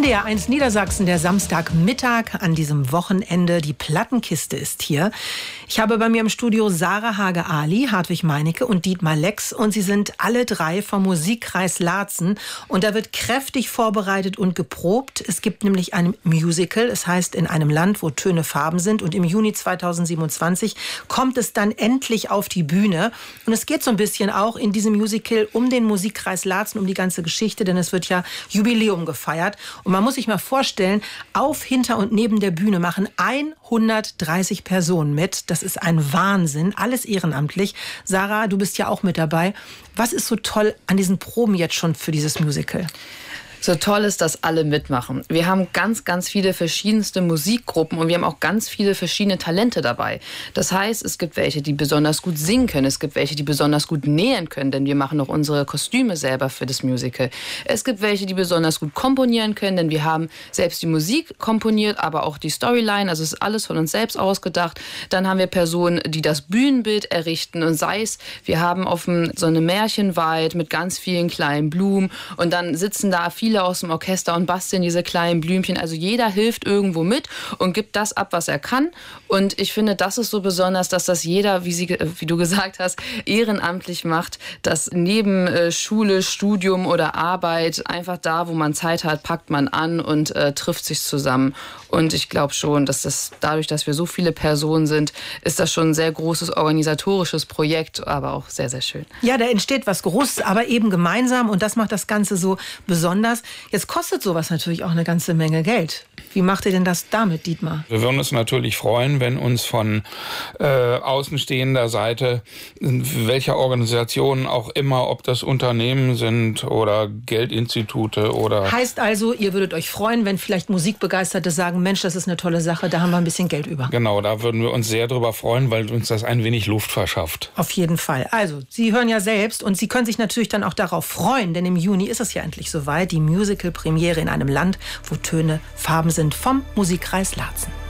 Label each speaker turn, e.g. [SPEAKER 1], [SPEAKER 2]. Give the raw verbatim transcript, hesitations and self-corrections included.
[SPEAKER 1] D R eins Niedersachsen, der Samstagmittag an diesem Wochenende. Die Plattenkiste ist hier. Ich habe bei mir im Studio Sarah Hage-Ali, Hartwig Meinecke und Dietmar Lex. Und sie sind alle drei vom Musikkreis Laatzen. Und da wird kräftig vorbereitet und geprobt. Es gibt nämlich ein Musical. Es heißt In einem Land, wo Töne Farben sind. Und im Juni zweitausendsiebenundzwanzig kommt es dann endlich auf die Bühne. Und es geht so ein bisschen auch in diesem Musical um den Musikkreis Laatzen, um die ganze Geschichte. Denn es wird ja Jubiläum gefeiert. Und man muss sich mal vorstellen, auf, hinter und neben der Bühne machen hundertdreißig Personen mit. Das ist ein Wahnsinn, alles ehrenamtlich. Sarah, du bist ja auch mit dabei. Was ist so toll an diesen Proben jetzt schon für dieses Musical?
[SPEAKER 2] So toll ist, dass alle mitmachen. Wir haben ganz, ganz viele verschiedenste Musikgruppen und wir haben auch ganz viele verschiedene Talente dabei. Das heißt, es gibt welche, die besonders gut singen können. Es gibt welche, die besonders gut nähen können, denn wir machen auch unsere Kostüme selber für das Musical. Es gibt welche, die besonders gut komponieren können, denn wir haben selbst die Musik komponiert, aber auch die Storyline. Also es ist alles von uns selbst ausgedacht. Dann haben wir Personen, die das Bühnenbild errichten und sei es, wir haben auf dem, so eine Märchenwald mit ganz vielen kleinen Blumen und dann sitzen da viele aus dem Orchester und basteln diese kleinen Blümchen. Also jeder hilft irgendwo mit und gibt das ab, was er kann. Und ich finde, das ist so besonders, dass das jeder, wie, sie, wie du gesagt hast, ehrenamtlich macht, dass neben äh, Schule, Studium oder Arbeit einfach da, wo man Zeit hat, packt man an und äh, trifft sich zusammen. Und ich glaube schon, dass das dadurch, dass wir so viele Personen sind, ist das schon ein sehr großes organisatorisches Projekt, aber auch sehr, sehr schön.
[SPEAKER 1] Ja, da entsteht was Großes, aber eben gemeinsam und das macht das Ganze so besonders. Jetzt kostet sowas natürlich auch eine ganze Menge Geld. Wie macht ihr denn das damit, Dietmar?
[SPEAKER 3] Wir würden uns natürlich freuen, wenn uns von äh, außenstehender Seite, welcher Organisation auch immer, ob das Unternehmen sind oder Geldinstitute oder...
[SPEAKER 1] Heißt also, ihr würdet euch freuen, wenn vielleicht Musikbegeisterte sagen, Mensch, das ist eine tolle Sache, da haben wir ein bisschen Geld über.
[SPEAKER 3] Genau, da würden wir uns sehr drüber freuen, weil uns das ein wenig Luft verschafft.
[SPEAKER 1] Auf jeden Fall. Also, Sie hören ja selbst und Sie können sich natürlich dann auch darauf freuen, denn im Juni ist es ja endlich soweit, die Musical-Premiere in einem Land, wo Töne Farben sind vom Musikkreis Laatzen.